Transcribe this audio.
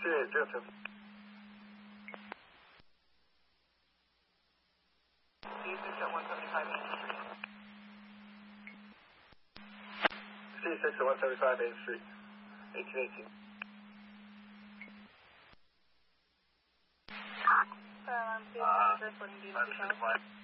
谢谢这个城市。C6 175 Main Street, 1818. That's 41.